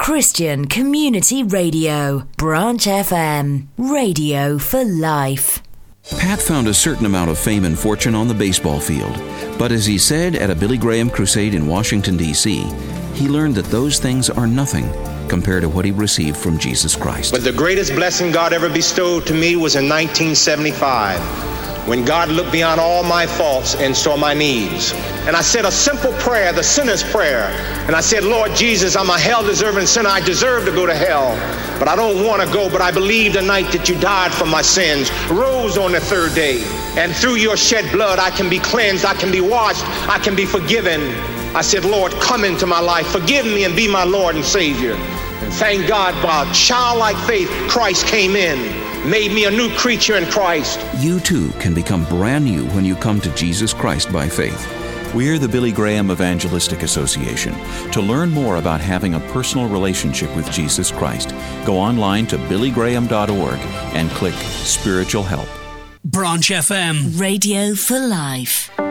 Christian Community Radio, Branch FM, radio for life. Pat found a certain amount of fame and fortune on the baseball field, but as he said at a Billy Graham crusade in Washington, D.C., he learned that those things are nothing compared to what he received from Jesus Christ. But the greatest blessing God ever bestowed to me was in 1975, when God looked beyond all my faults and saw my needs. And I said a simple prayer, the sinner's prayer. And I said, Lord Jesus, I'm a hell-deserving sinner. I deserve to go to hell, but I don't want to go. But I believe tonight that you died for my sins, rose on the third day. And through your shed blood, I can be cleansed, I can be washed, I can be forgiven. I said, Lord, come into my life, forgive me and be my Lord and Savior. And thank God, by childlike faith, Christ came in, made me a new creature in Christ. You too can become brand new when you come to Jesus Christ by faith. We're the Billy Graham Evangelistic Association. To learn more about having a personal relationship with Jesus Christ, go online to billygraham.org and click Spiritual Help. Branch FM. Radio for life.